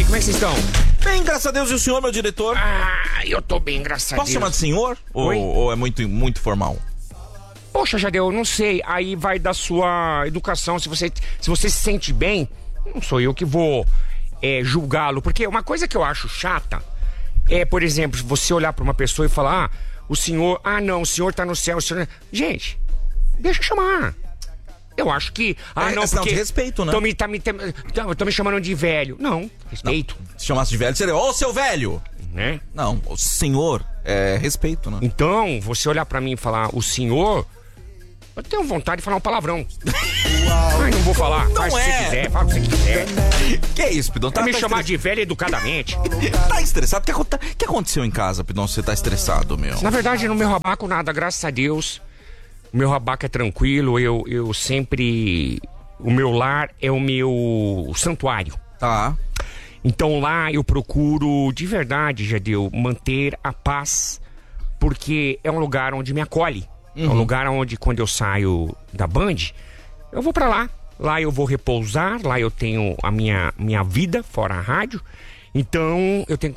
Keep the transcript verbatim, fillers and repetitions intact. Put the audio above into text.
como é que vocês estão? Bem, graças a Deus. E o senhor, meu diretor? Ah, eu tô bem, graças a Posso Deus. chamar de senhor? Ou, ou é muito, muito formal? Poxa, Jadeu, não sei. Aí vai da sua educação. Se você se, você se sente bem, não sou eu que vou é, julgá-lo. Porque uma coisa que eu acho chata é, por exemplo, você olhar pra uma pessoa e falar: ah, o senhor... Ah, não, o senhor tá no céu, o senhor... Gente, deixa eu chamar. Eu acho que... Ah, é não, questão porque... de respeito, né? Tô me, tá, me, tá, tô me chamando de velho. Não, respeito. Não. Se chamasse de velho, seria: ô, seu velho! Né? Não, o senhor é respeito, né? Então, você olhar pra mim e falar: o senhor... Eu tenho vontade de falar um palavrão. Mas não vou falar. Não Faz o que é. você quiser, fala o que você quiser. Que é isso, Pidon? Tá, me tá chamar estress... de velho educadamente. Tá estressado? O que, aconte... que aconteceu em casa, Pidon? Você tá estressado, meu? Na verdade, no meu rabaco nada, graças a Deus. O meu rabaco é tranquilo, eu, eu sempre... O meu lar é o meu santuário. Tá. Então lá eu procuro, de verdade, Jadeu, manter a paz, porque é um lugar onde me acolhe. Uhum. É um lugar onde, quando eu saio da Band, eu vou pra lá. Lá eu vou repousar, lá eu tenho a minha, minha vida fora a rádio. Então eu tenho